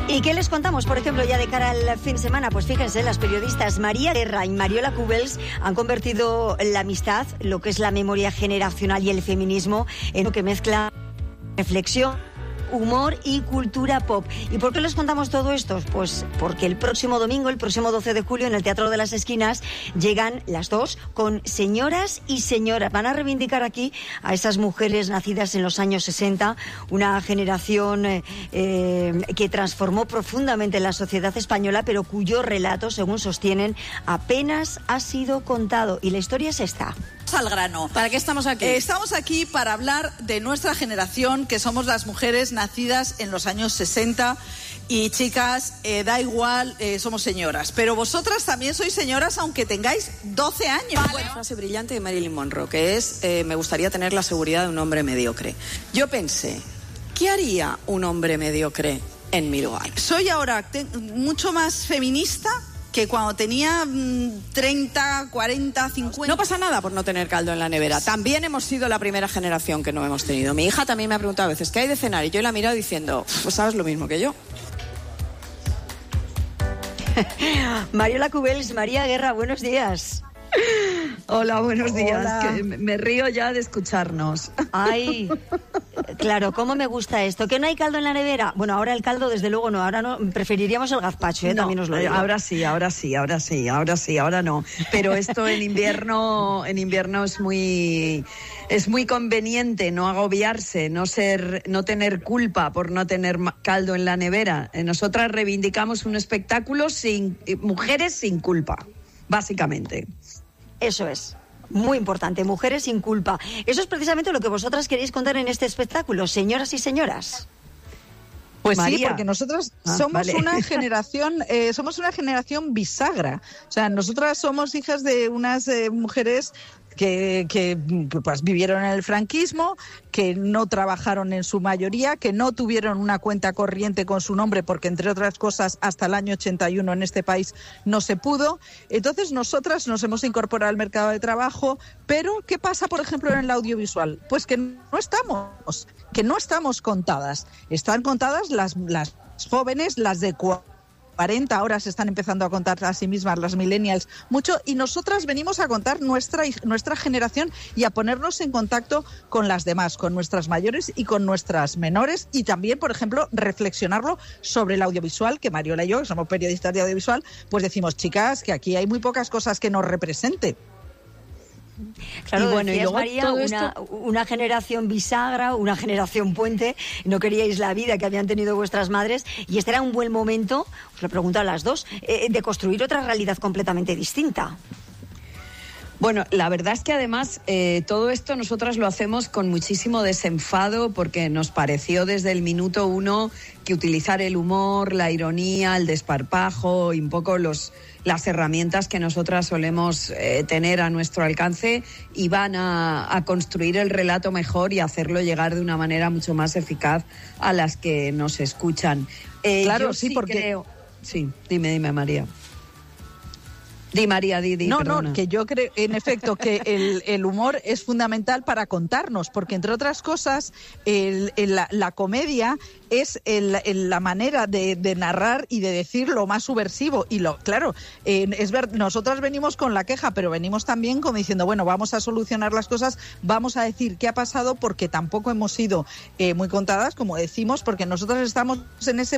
¿Y qué les contamos, por ejemplo, ya de cara al fin de semana? Pues fíjense, las periodistas María Guerra y Mariola Cubels han convertido la amistad, lo que es la memoria generacional y el feminismo, en lo que mezcla reflexión, humor y cultura pop. ¿Y por qué les contamos todo esto? Pues porque el próximo domingo, el próximo 12 de julio, en el Teatro de las Esquinas, llegan las dos con Señoras y Señoras. Van a reivindicar aquí a esas mujeres nacidas en los años 60, una generación que transformó profundamente la sociedad española, pero cuyo relato, según sostienen, apenas ha sido contado. Y la historia es esta. Al grano. ¿Para qué estamos aquí? Estamos aquí para hablar de nuestra generación, que somos las mujeres nacidas en los años 60. Y chicas, da igual, somos señoras. Pero vosotras también sois señoras, aunque tengáis 12 años. Vale. Una frase brillante de Marilyn Monroe, que es, me gustaría tener la seguridad de un hombre mediocre. Yo pensé, ¿qué haría un hombre mediocre en mi lugar? Soy ahora mucho más feminista que cuando tenía 30, 40, 50... No pasa nada por no tener caldo en la nevera. También hemos sido la primera generación que no hemos tenido. Mi hija también me ha preguntado a veces, ¿qué hay de cenar? Y yo la he mirado diciendo, pues sabes lo mismo que yo. Mariola Cubels, María Guerra, buenos días. Hola, buenos días. Hola. Que me río ya de escucharnos. Ay, claro, ¿cómo me gusta esto? ¿Que no hay caldo en la nevera? Bueno, ahora el caldo, desde luego, no. Ahora no, preferiríamos el gazpacho, No, también os lo digo. ahora no. Pero esto en invierno es muy conveniente no agobiarse, no tener culpa por no tener caldo en la nevera. Nosotras reivindicamos un espectáculo sin mujeres sin culpa, básicamente. Eso es. Muy importante, mujeres sin culpa. Eso es precisamente lo que vosotras queréis contar en este espectáculo, señoras y señoras. Pues María. Sí, porque nosotros somos una generación bisagra. O sea, nosotras somos hijas de unas mujeres que pues vivieron en el franquismo, que no trabajaron en su mayoría, que no tuvieron una cuenta corriente con su nombre, porque entre otras cosas hasta el año 81 en este país no se pudo. Entonces nosotras nos hemos incorporado al mercado de trabajo, pero ¿qué pasa, por ejemplo, en el audiovisual? Pues que no estamos contadas. Están contadas las jóvenes, las de 40, ahora se están empezando a contar a sí mismas las millennials mucho, y nosotras venimos a contar nuestra generación y a ponernos en contacto con las demás, con nuestras mayores y con nuestras menores, y también, por ejemplo, reflexionarlo sobre el audiovisual, que Mariola y yo, que somos periodistas de audiovisual, pues decimos, chicas, que aquí hay muy pocas cosas que nos representen. Claro, y bueno, decías, y luego María, todo esto... una generación bisagra, una generación puente, no queríais la vida que habían tenido vuestras madres, y este era un buen momento, os lo pregunto a las dos, de construir otra realidad completamente distinta. Bueno, la verdad es que además todo esto nosotras lo hacemos con muchísimo desenfado, porque nos pareció desde el minuto uno que utilizar el humor, la ironía, el desparpajo y un poco las herramientas que nosotras solemos tener a nuestro alcance iban a construir el relato mejor y hacerlo llegar de una manera mucho más eficaz a las que nos escuchan. Claro, sí, porque... creo... Sí, dime, María. Di, María, di. No, perdona. que yo creo, en efecto, que el humor es fundamental para contarnos, porque entre otras cosas, la comedia es la manera de narrar y de decir lo más subversivo. Y claro, nosotras venimos con la queja, pero venimos también como diciendo, bueno, vamos a solucionar las cosas, vamos a decir qué ha pasado, porque tampoco hemos sido muy contadas, como decimos, porque nosotras estamos en ese